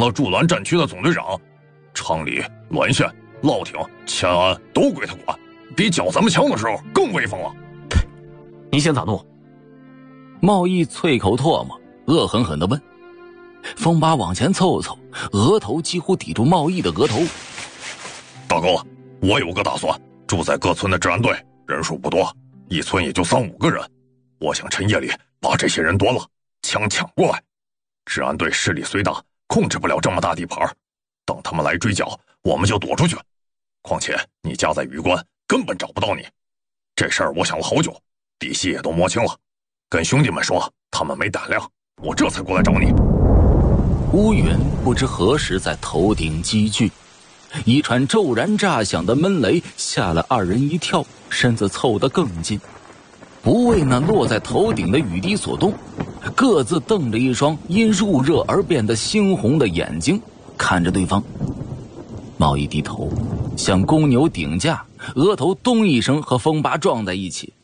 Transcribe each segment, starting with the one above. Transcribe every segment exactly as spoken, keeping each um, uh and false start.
了驻滦战区的总队长，昌黎、滦县、乐亭、乾安都归他管，比剿咱们强的时候更威风了。 你想咋弄？ 茂义啐口唾沫，恶狠狠地问。风八往前凑凑，额头几乎抵住茂义的额头。 大哥，我有个打算，住在各村的治安队人数不多，一村也就三五个人，我想趁夜里把这些人端了，枪抢过来。治安队势力虽大，控制不了这么大地盘，等他们来追剿，我们就躲出去。况且你家在榆关，根本找不到你。这事儿我想了好久，底细也都摸清了，跟兄弟们说，他们没胆量，我这才过来找你。 乌云不知何时在头顶积聚，一串骤然炸响的闷雷吓了二人一跳，身子凑得更近，不为那落在头顶的雨滴所动，各自瞪着一双因入热而变得猩红的眼睛看着对方。茂义低头像公牛顶架，额头咚一声和风八撞在一起。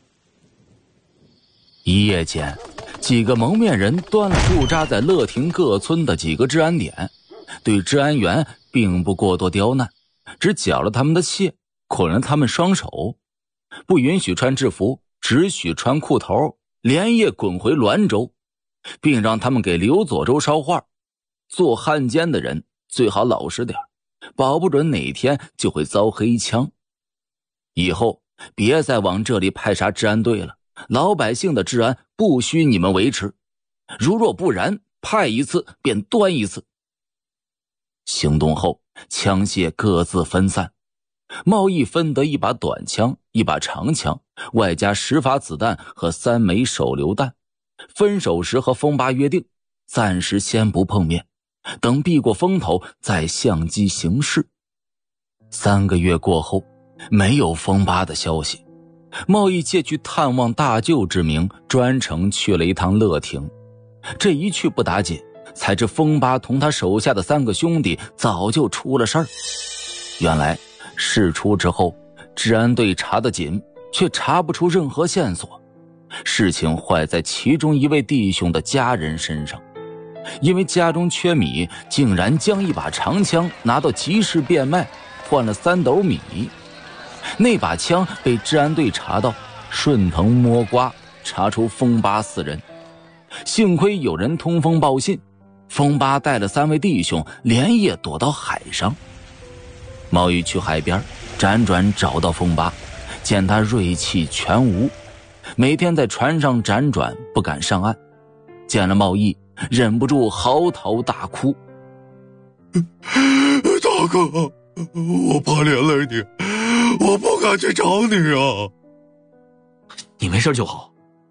一夜间，几个蒙面人端了驻扎在乐亭各村的几个治安点，对治安员并不过多刁难，只缴了他们的械，捆了他们双手，不允许穿制服，只许穿裤头，连夜滚回滦州，并让他们给刘佐州捎话，做汉奸的人最好老实点，保不准哪天就会遭黑枪。以后别再往这里派啥治安队了，老百姓的治安不需你们维持，如若不然，派一次便端一次。行动后，枪械各自分散，茂义分得一把短枪，一把长枪，外加十发子弹和三枚手榴弹。分手时和风八约定，暂时先不碰面，等避过风头再相机行事。三个月过后，没有风八的消息。茂义借去探望大舅之名，专程去了一趟乐亭。这一去不打紧，才知风八同他手下的三个兄弟早就出了事儿。原来事出之后，治安队查得紧，却查不出任何线索。事情坏在其中一位弟兄的家人身上，因为家中缺米，竟然将一把长枪拿到集市变卖，换了三斗米。那把枪被治安队查到，顺藤摸瓜，查出风八四人。幸亏有人通风报信，风八带了三位弟兄连夜躲到海上。茂义去海边辗转找到风八，见他锐气全无，每天在船上辗转，不敢上岸。见了茂义，忍不住嚎啕大哭。 大哥，我怕连累你，我不敢去找你啊。 你没事就好。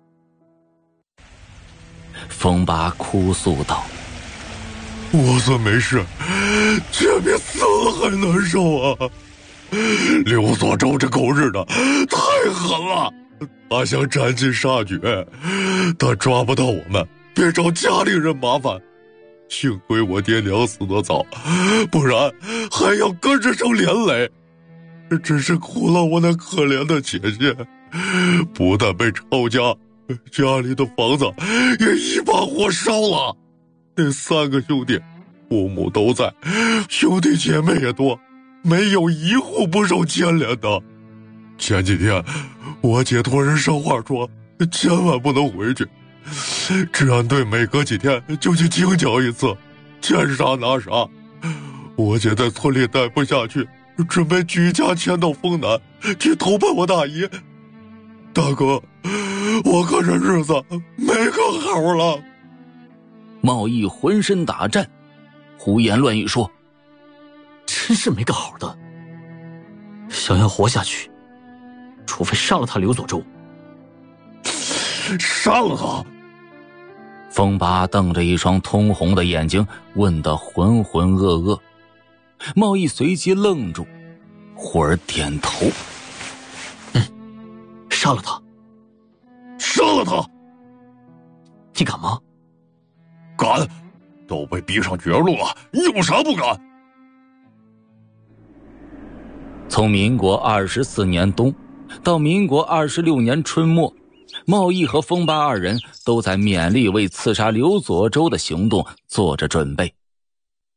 风八哭诉道： 我算没事，却比死了还难受啊！刘佐州这狗日的太狠了，他想斩尽杀绝，他抓不到我们，别找家里人麻烦。幸亏我爹娘死得早，不然还要跟着受连累。真是苦了我那可怜的姐姐，不但被抄家，家里的房子也一把火烧了。那三个兄弟父母都在，兄弟姐妹也多，没有一户不受牵连的。前几天我姐托人捎话说，千万不能回去，治安队每隔几天就去清剿一次，见啥拿啥。我姐在村里待不下去，准备举家迁到丰南去投奔我大姨。大哥，我可这日子没个好了。 茂义浑身打颤，胡言乱语说： 真是没个好的。想要活下去，除非杀了他刘佐州。 杀了他！ 风八瞪着一双通红的眼睛，问得浑浑噩噩。茂义随即愣住，忽而点头： 嗯，杀了他。 杀了他！ 你敢吗？ 敢，都被逼上绝路了，有啥不敢？ 从民国二十四年冬到民国二十六年春末，茂义和风八二人都在勉力为刺杀刘佐州的行动做着准备。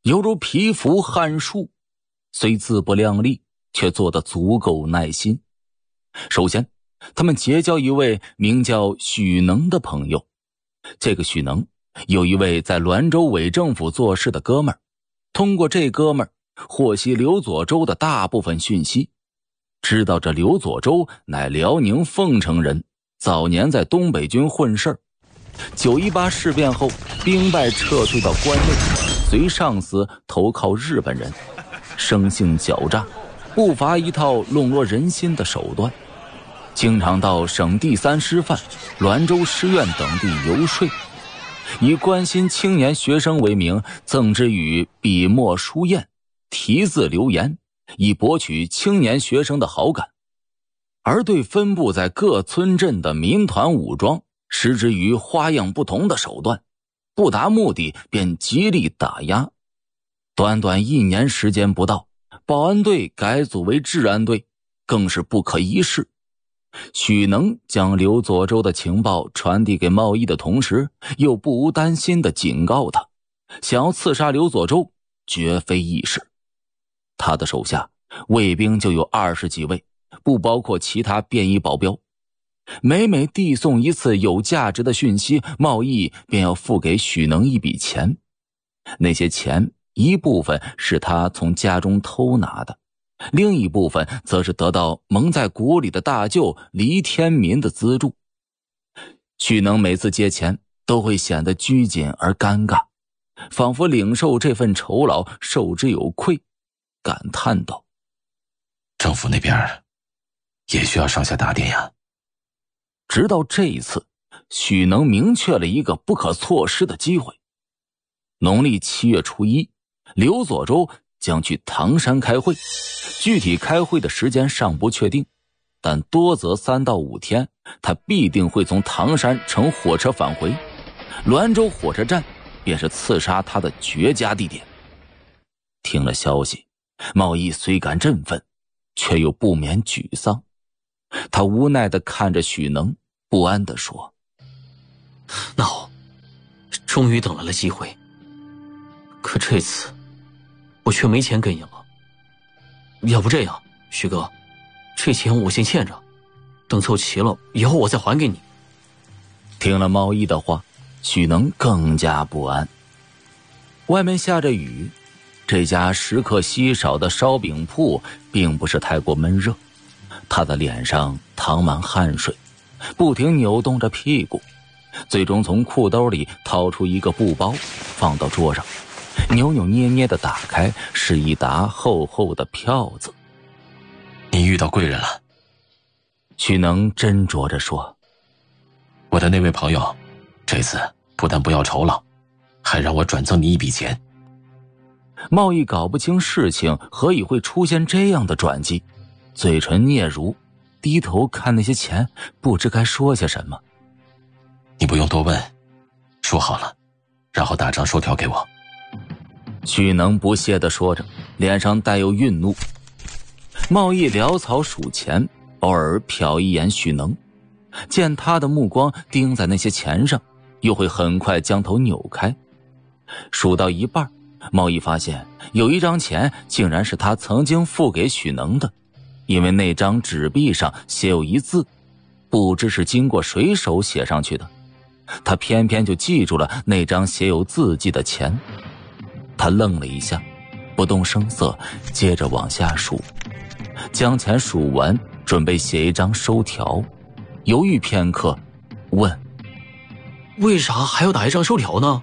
犹如蚍蜉撼树，虽自不量力，却做得足够耐心。首先，他们结交一位名叫许能的朋友。这个许能有一位在滦州伪政府做事的哥们儿，通过这哥们儿获悉刘佐州的大部分讯息，知道这刘佐州乃辽宁凤城人，早年在东北军混事儿。九一八事变后兵败撤退到关内，随上司投靠日本人，生性狡诈，不乏一套笼络人心的手段，经常到省第三师范、滦州师院等地游说，以关心青年学生为名，赠之予笔墨书砚，题字留言，以博取青年学生的好感。而对分布在各村镇的民团武装，施之于花样不同的手段，不达目的便极力打压。短短一年时间不到，保安队改组为治安队，更是不可一世。许能将刘佐州的情报传递给茂义的同时，又不无担心地警告他，想要刺杀刘佐州绝非易事。他的手下卫兵就有二十几位，不包括其他便衣保镖。每每递送一次有价值的讯息，茂义便要付给许能一笔钱。那些钱一部分是他从家中偷拿的，另一部分则是得到蒙在鼓里的大舅黎天民的资助。许能每次接钱都会显得拘谨而尴尬，仿佛领受这份酬劳受之有愧，感叹道： 政府那边也需要上下打点呀。 直到这一次，许能明确了一个不可错失的机会。农历七月初一，刘佐州将去唐山开会，具体开会的时间尚不确定，但多则三到五天，他必定会从唐山乘火车返回。滦州火车站便是刺杀他的绝佳地点。听了消息，茂义虽感振奋，却又不免沮丧。他无奈地看着许能，不安地说： 那好，终于等来了机会，可这次我却没钱给你了。要不这样，许哥，这钱我先欠着，等凑齐了以后我再还给你。 听了茂义的话，许能更加不安。外面下着雨，这家食客稀少的烧饼铺并不是太过闷热，他的脸上淌满汗水，不停扭动着屁股，最终从裤兜里掏出一个布包放到桌上，扭扭捏捏地打开，是一沓厚厚的票子。 你遇到贵人了。 许能斟酌着说： 我的那位朋友这次不但不要酬劳，还让我转赠你一笔钱。 茂义搞不清事情何以会出现这样的转机，嘴唇嗫嚅，低头看那些钱，不知该说些什么。 你不用多问，说好了，然后打张收条给我。 许能不屑地说着，脸上带有愠怒。茂义潦草数钱，偶尔瞟一眼许能，见他的目光盯在那些钱上，又会很快将头扭开。数到一半，茂义发现有一张钱竟然是他曾经付给许能的，因为那张纸币上写有一字，不知是经过谁手写上去的，他偏偏就记住了那张写有字迹的钱。他愣了一下，不动声色，接着往下数，将钱数完，准备写一张收条，犹豫片刻，问： 为啥还要打一张收条呢？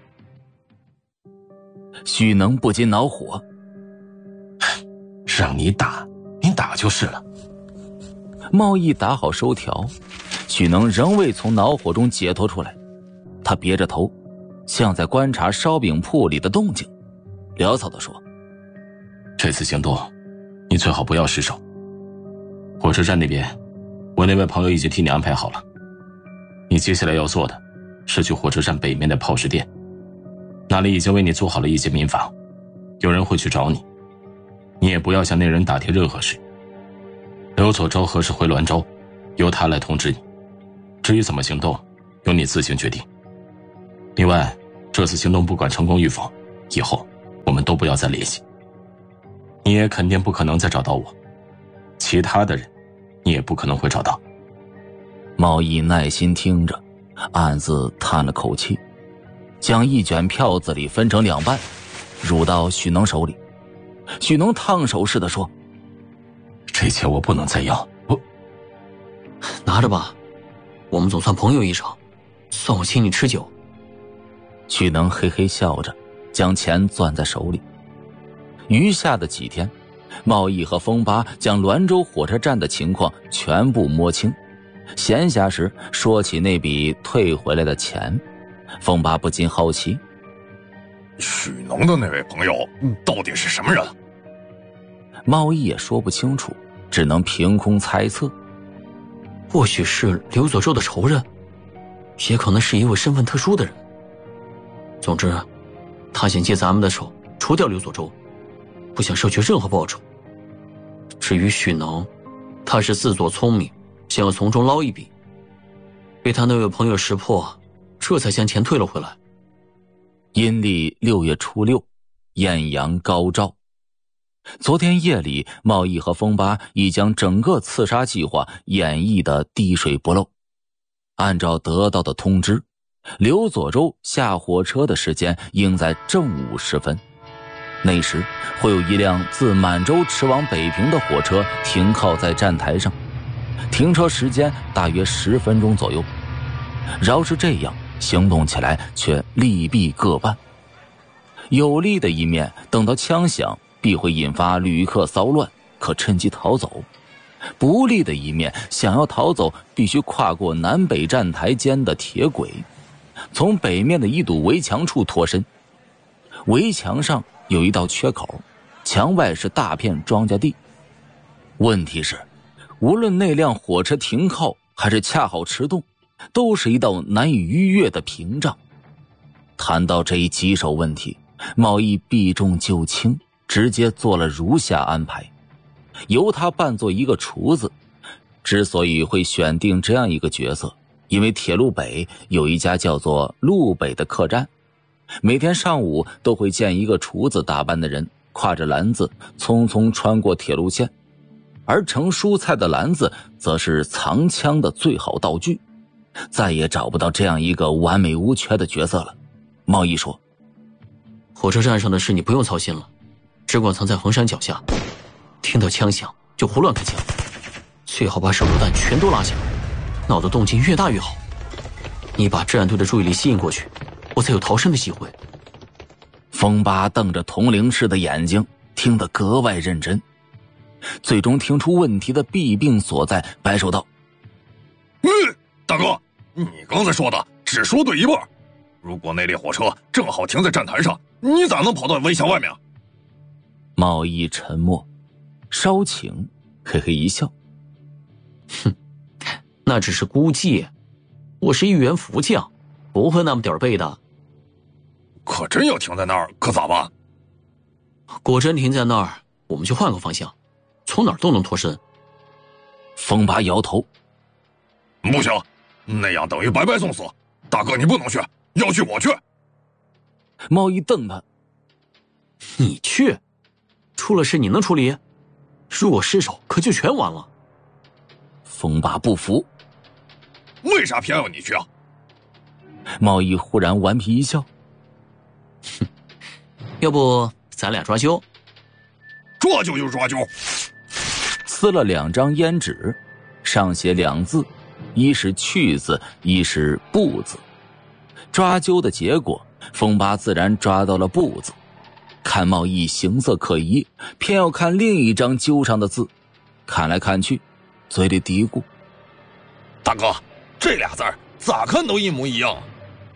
许能不禁恼火： 让你打，你打就是了。 茂义打好收条，许能仍未从恼火中解脱出来，他别着头，像在观察烧饼铺里的动静，潦草地说： 这次行动你最好不要失手。火车站那边我那位朋友已经替你安排好了，你接下来要做的是去火车站北面的炮石店，那里已经为你做好了一间民房，有人会去找你，你也不要向那人打听任何事。刘佐州何时回滦州，由他来通知你，至于怎么行动，由你自行决定。另外，这次行动不管成功与否，以后我们都不要再联系。你也肯定不可能再找到我，其他的人你也不可能会找到。 茂义耐心听着，暗自叹了口气，将一卷票子里分成两半，入到许能手里。许能烫手似的说： 这钱我不能再要，我拿着吧，我们总算朋友一场，算我请你吃酒。 许能嘿嘿笑着将钱攥在手里。余下的几天，茂义和风八将滦州火车站的情况全部摸清，闲暇时说起那笔退回来的钱，风八不禁好奇， 许能的那位朋友到底是什么人？ 茂义也说不清楚，只能凭空猜测。 或许是刘佐州的仇人，也可能是一位身份特殊的人。总之，他想借咱们的手除掉刘佐州，不想收取任何报酬。至于许能，他是自作聪明，想要从中捞一笔，被他那位朋友识破，这才将钱退了回来。 阴历六月初六，艳阳高照。昨天夜里，茂义和风八已将整个刺杀计划演绎得滴水不漏。按照得到的通知，刘佐州下火车的时间应在正午时分，那时会有一辆自满洲驰往北平的火车停靠在站台上，停车时间大约十分钟左右。饶是这样，行动起来却利弊各半。有利的一面，等到枪响必会引发旅客骚乱，可趁机逃走；不利的一面，想要逃走必须跨过南北站台间的铁轨，从北面的一堵围墙处脱身。围墙上有一道缺口，墙外是大片庄稼地。问题是，无论那辆火车停靠还是恰好迟动，都是一道难以逾越的屏障。谈到这一棘手问题，茂义避重就轻，直接做了如下安排。由他扮作一个厨子，之所以会选定这样一个角色，因为铁路北有一家叫做路北的客栈，每天上午都会见一个厨子打扮的人挎着篮子匆匆穿过铁路线，而盛蔬菜的篮子则是藏枪的最好道具。再也找不到这样一个完美无缺的角色了。茂义说： 火车站上的事你不用操心了，只管藏在横山脚下，听到枪响就胡乱开枪，最好把手榴弹全都拉响，闹得动静越大越好。你把治安队的注意力吸引过去，我才有逃生的机会。 风八瞪着铜铃似的眼睛，听得格外认真，最终听出问题的弊病所在，摆手道： 嗯，大哥，你刚才说的只说对一半。如果那列火车正好停在站台上，你咋能跑到围墙外面？ 茂义沉默，稍请，嘿嘿一笑： 哼，那只是估计，我是一员副将，不会那么点儿背的。 可真要停在那儿，可咋办？ 果真停在那儿，我们就换个方向，从哪儿都能脱身。 风八摇头： 不行，那样等于白白送死。大哥你不能去，要去我去。 茂义瞪他： 你去？出了事你能处理？如果失手可就全完了。 风八不服： 为啥偏要你去啊？ 茂义忽然顽皮一笑： 哼，要不咱俩抓阄？ 抓阄就抓阄。 撕了两张烟纸，上写两字，一是去字，一是不字。抓阄的结果，风八自然抓到了不字。看茂义形色可疑，偏要看另一张阄上的字，看来看去，嘴里嘀咕： 大哥，这俩字儿咋看都一模一样。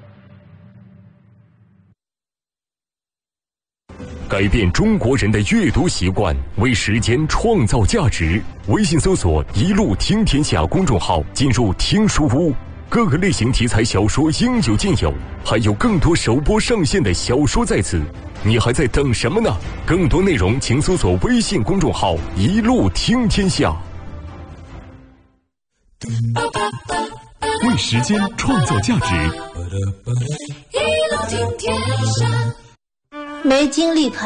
改变中国人的阅读习惯，为时间创造价值。微信搜索“一路听天下”公众号，进入听书屋，各个类型题材小说应有尽有，还有更多首播上线的小说在此。你还在等什么呢？更多内容请搜索微信公众号“一路听天下”。为时间创造价值， 一路听天下。没精力